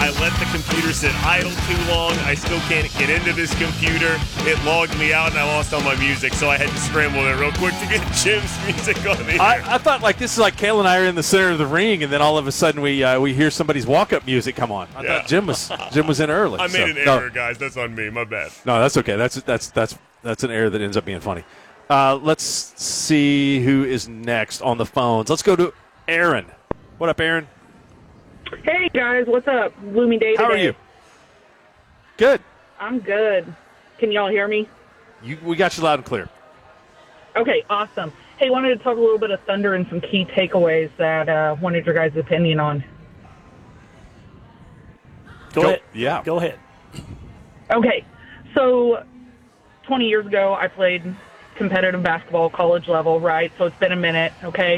I let the computer sit idle too long. I still can't get into this computer. It logged me out, and I lost all my music, so I had to scramble it real quick to get Jim's music on the air. I thought this is like Kale and I are in the center of the ring, and then all of a sudden we hear somebody's walk-up music come on. I thought Jim was in early. I made an error, guys. That's on me. My bad. No, that's okay. That's an error that ends up being funny. Let's see who is next on the phones. Let's go to Aaron. What up, Aaron? Hey, guys. What's up? Gloomy day today. How are you? Good. I'm good. Can y'all hear me? We got you loud and clear. Okay, awesome. Hey, wanted to talk a little bit of Thunder and some key takeaways that wanted your guys' opinion on. Go ahead. Yeah. Go ahead. Okay, so 20 years ago, I played competitive basketball, college level, right? So it's been a minute, okay?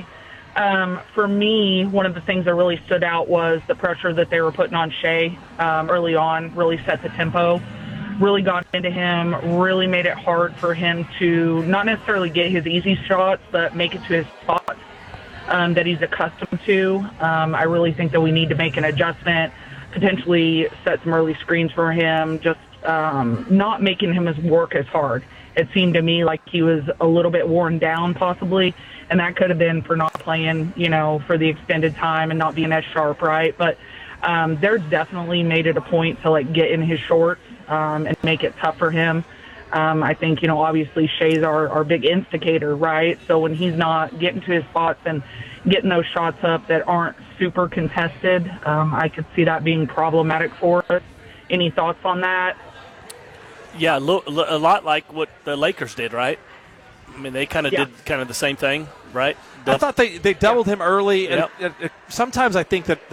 For me, one of the things that really stood out was the pressure that they were putting on Shai early on, really set the tempo, really got into him, really made it hard for him to not necessarily get his easy shots, but make it to his spots that he's accustomed to. I really think that we need to make an adjustment, potentially set some early screens for him, just not making him work as hard. It seemed to me like he was a little bit worn down possibly, and that could have been for not playing, for the extended time and not being as sharp, right? But they're definitely made it a point to, get in his shorts and make it tough for him. I think, obviously Shai's our big instigator, right? So when he's not getting to his spots and getting those shots up that aren't super contested, I could see that being problematic for us. Any thoughts on that? Yeah, a lot like what the Lakers did, right? I mean, they kind of did the same thing, right? I thought they doubled him early, and Yep. sometimes I think that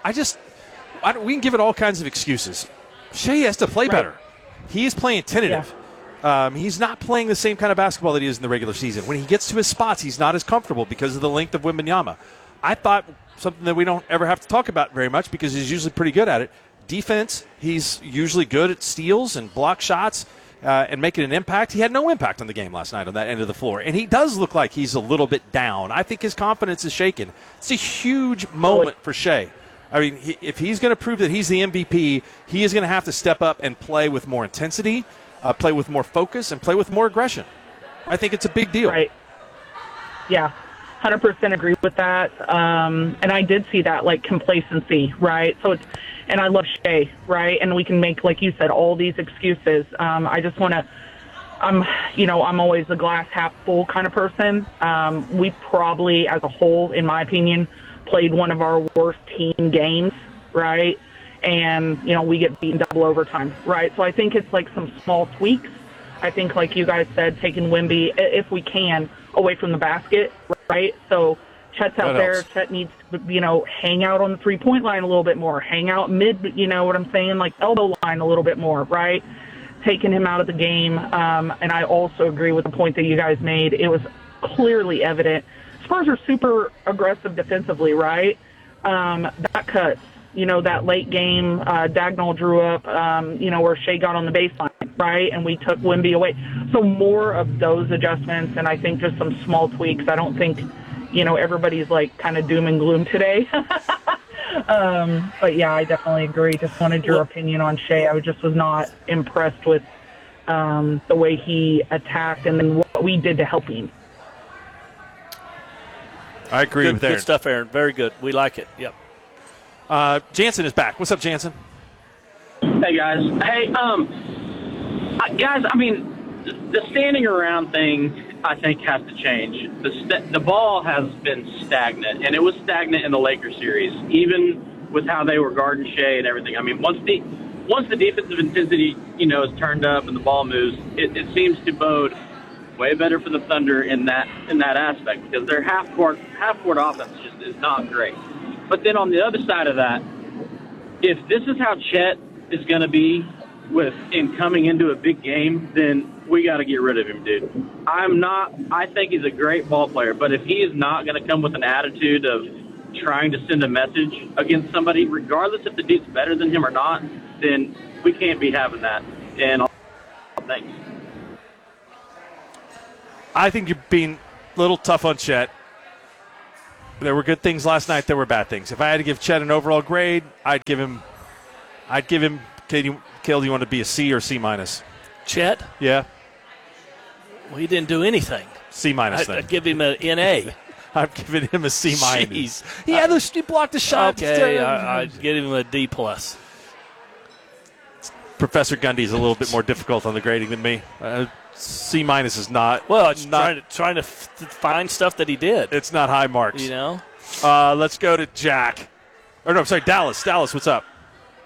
we can give it all kinds of excuses. Shai has to play better. He is playing tentative. Yeah. He's not playing the same kind of basketball that he is in the regular season. When he gets to his spots, he's not as comfortable because of the length of Wembanyama. I thought something that we don't ever have to talk about very much because he's usually pretty good at it. Defense, he's usually good at steals and block shots and making an impact. He had no impact on the game last night on that end of the floor. And he does look like he's a little bit down. I think his confidence is shaken. It's a huge moment for Shai. I mean, if he's going to prove that he's the MVP, he is going to have to step up and play with more intensity, play with more focus, and play with more aggression. I think it's a big deal. Right. Yeah. 100% agree with that. And I did see that, complacency, right? So and I love Shai, right? And we can make, like you said, all these excuses. I just want to, I'm always a glass half full kind of person. We probably, as a whole, in my opinion, played one of our worst team games, right? And, we get beaten double overtime, right? So I think it's some small tweaks. I think, like you guys said, taking Wemby, if we can, away from the basket, right? So Chet's out there. Chet needs to, hang out on the three-point line a little bit more, hang out mid, you know what I'm saying, elbow line a little bit more, right? Taking him out of the game. And I also agree with the point that you guys made. It was clearly evident. Spurs are super aggressive defensively, right? That cuts. That late game, Dagnall drew up, where Shai got on the baseline, right? And we took Wemby away. So more of those adjustments, and I think just some small tweaks. I don't think, everybody's kind of doom and gloom today. But yeah, I definitely agree. Just wanted your opinion on Shai. I was not impressed with the way he attacked and then what we did to help him. I agree with Aaron. Good stuff, Aaron. Very good. We like it. Yep. Jansen is back. What's up, Jansen? Hey, guys. Hey, guys, I mean, the standing around thing, I think, has to change. The ball has been stagnant, and it was stagnant in the Lakers series, even with how they were guarding Shai and everything. I mean, once the defensive intensity, is turned up and the ball moves, it seems to bode way better for the Thunder in that aspect because their half-court offense just is not great. But then on the other side of that, if this is how Chet is going to be in coming into a big game, then we got to get rid of him, dude. I think he's a great ball player, but if he is not going to come with an attitude of trying to send a message against somebody, regardless if the dude's better than him or not, then we can't be having that. And thanks. I think you're being a little tough on Chet. There were good things last night. There were bad things. If I had to give Chet an overall grade, I'd give him I'd give him. Cale, do you want to be a C or C minus? Chet? Yeah. Well, he didn't do anything. C minus. I'd give him an NA. I've given him a C minus. Jeez. He blocked a shot. Okay, I'd give him a D plus. Professor Gundy's a little bit more difficult on the grading than me. C minus is not. Well, it's trying to find stuff that he did. It's not high marks. You know. Let's go to Jack. Or no, I'm sorry, Dallas. Dallas, what's up?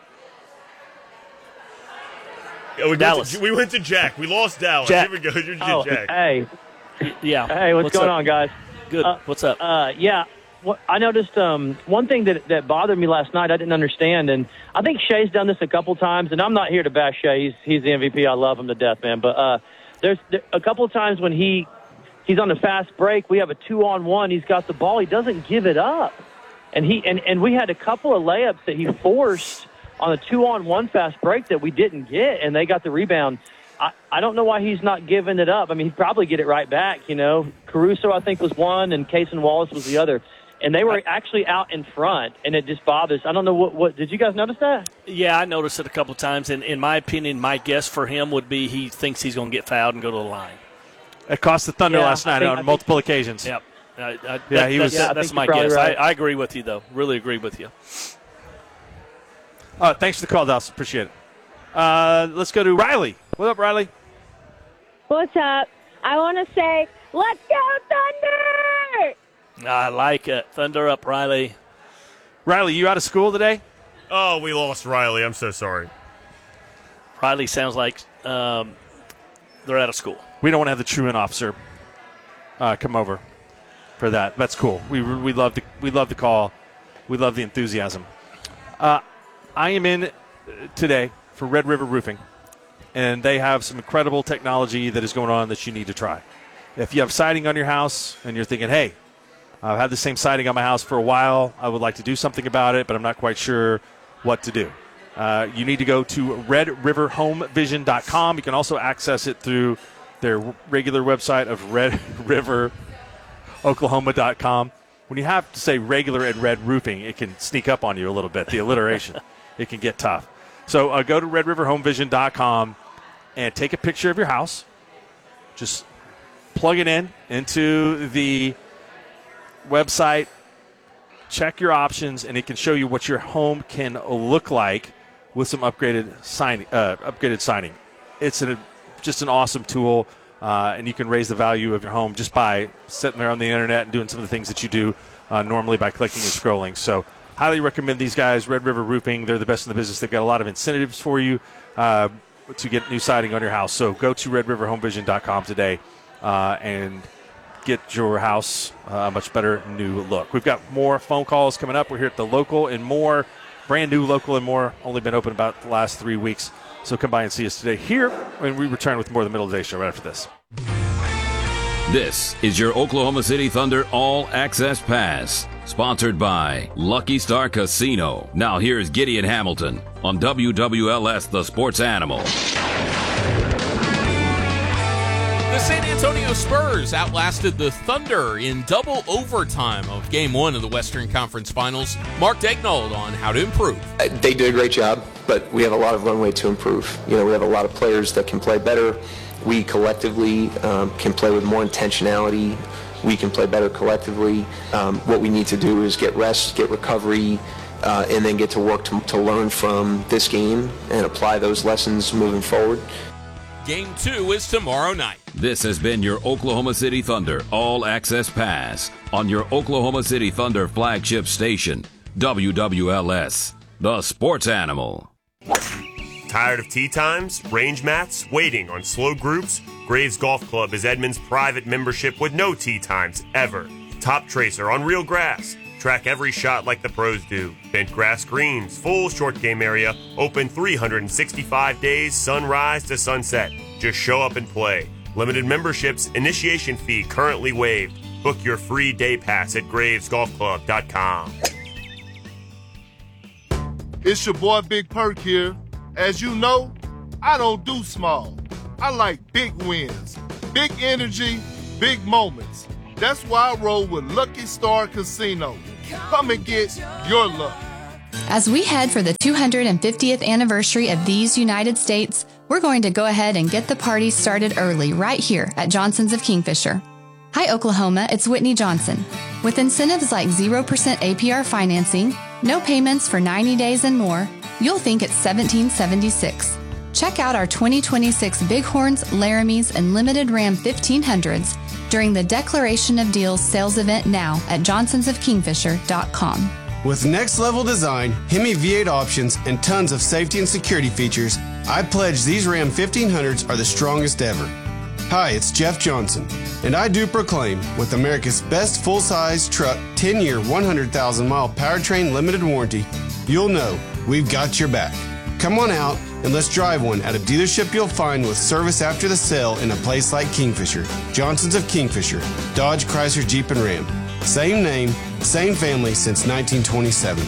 Yeah, Dallas. We went to Jack. We lost Dallas. Jack. Here we go. You're Jack. Hey. Yeah. Hey, what's going on, guys? Good. What's up? Yeah. I noticed one thing that bothered me last night I didn't understand, and I think Shea's done this a couple times, and I'm not here to bash Shea. He's the MVP. I love him to death, man. But there's a couple of times when he's on a fast break, we have a 2-on-1, he's got the ball, he doesn't give it up. And we had a couple of layups that he forced on a 2-on-1 fast break that we didn't get, and they got the rebound. I don't know why he's not giving it up. I mean, he'd probably get it right back, you know. Caruso, I think, was one, and Cason Wallace was the other. And they were actually out in front, and it just bothers. I don't know what did you guys notice that? Yeah, I noticed it a couple of times. And in my opinion, my guess for him would be he thinks he's going to get fouled and go to the line. It cost the Thunder last night on multiple occasions. Yep. That's my guess. Right. I agree with you, though. Really agree with you. Thanks for the call, Dallas. Appreciate it. Let's go to Riley. What up, Riley? What's up? I want to say, let's go Thunder! I like it. Thunder up, Riley. Riley, you out of school today? Oh, we lost Riley. I'm so sorry. Riley sounds like they're out of school. We don't want to have the truant officer come over for that. That's cool. We love the call. We love the enthusiasm. I am in today for Red River Roofing, and they have some incredible technology that is going on that you need to try. If you have siding on your house and you're thinking, hey, I've had the same siding on my house for a while, I would like to do something about it, but I'm not quite sure what to do. You need to go to redriverhomevision.com. You can also access it through their regular website of redriveroklahoma.com. When you have to say regular and red roofing, it can sneak up on you a little bit, the alliteration. It can get tough. So go to redriverhomevision.com and take a picture of your house. Just plug it into the website, check your options, and it can show you what your home can look like with some upgraded siding. It's just an awesome tool, and you can raise the value of your home just by sitting there on the internet and doing some of the things that you do normally by clicking and scrolling. So highly recommend these guys, Red River Roofing. They're the best in the business. They've got a lot of incentives for you to get new siding on your house. So go to redriverhomevision.com today and get your house a much better new look. We've got more phone calls coming up. We're here at the Local and More, brand new Local and More, only been open about the last 3 weeks. So come by and see us today here when we return with more of the Middle of the Day Show right after this. This is your Oklahoma City Thunder All Access Pass, sponsored by Lucky Star Casino. Now here's Gideon Hamilton on WWLS, the Sports Animal. The San Antonio Spurs outlasted the Thunder in double overtime of Game 1 of the Western Conference Finals. Mark Daignault on how to improve. They did a great job, but we have a lot of runway to improve. We have a lot of players that can play better. We collectively can play with more intentionality. We can play better collectively. What we need to do is get rest, get recovery, and then get to work to learn from this game and apply those lessons moving forward. Game 2 is tomorrow night. This has been your Oklahoma City Thunder All Access Pass on your Oklahoma City Thunder flagship station, WWLS, the Sports Animal. Tired of tee times, range mats, waiting on slow groups? Graves Golf Club is Edmond's private membership with no tee times ever. Top Tracer on real grass. Track every shot like the pros do. Bent grass greens, full short game area, open 365 days, sunrise to sunset. Just show up and play. Limited memberships, initiation fee currently waived. Book your free day pass at gravesgolfclub.com. It's your boy Big Perk here. As you know, I don't do small. I like big wins, big energy, big moments. That's why I roll with Lucky Star Casino. Come and get your luck. As we head for the 250th anniversary of these United States, we're going to go ahead and get the party started early right here at Johnson's of Kingfisher. Hi, Oklahoma, it's Whitney Johnson. With incentives like 0% APR financing, no payments for 90 days and more, you'll think it's 1776. Check out our 2026 Bighorns, Laramies, and Limited Ram 1500s during the Declaration of Deals sales event now at johnsonsofkingfisher.com. With next-level design, Hemi V8 options, and tons of safety and security features, I pledge these Ram 1500s are the strongest ever. Hi, it's Jeff Johnson, and I do proclaim, with America's best full-size truck 10-year, 100,000-mile powertrain limited warranty, you'll know we've got your back. Come on out and let's drive one at a dealership you'll find with service after the sale in a place like Kingfisher. Johnson's of Kingfisher, Dodge, Chrysler, Jeep, and Ram. Same name, same family since 1927.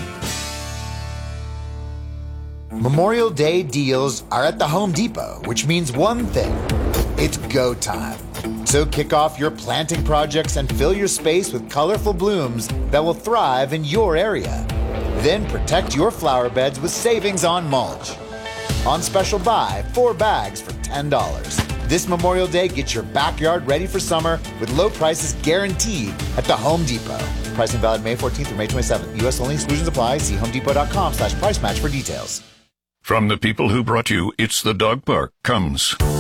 Memorial Day deals are at the Home Depot, which means one thing. It's go time. So kick off your planting projects and fill your space with colorful blooms that will thrive in your area. Then protect your flower beds with savings on mulch. On special buy, 4 bags for $10. This Memorial Day, get your backyard ready for summer with low prices guaranteed at the Home Depot. Pricing valid May 14th through May 27th. U.S. only. Exclusions apply. See homedepot.com/price match for details. From the people who brought you It's the Dog Park comes